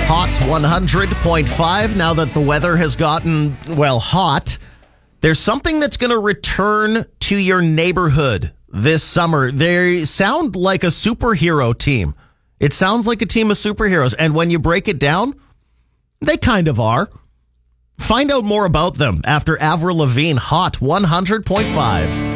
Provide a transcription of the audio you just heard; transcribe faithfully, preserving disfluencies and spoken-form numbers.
Hot one hundred point five. Now that the weather has gotten, well, hot, there's something that's going to return to your neighborhood this summer. They sound like a superhero team. It sounds like a team of superheroes. And when you break it down, they kind of are. Find out more about them after Avril Lavigne, Hot one hundred point five.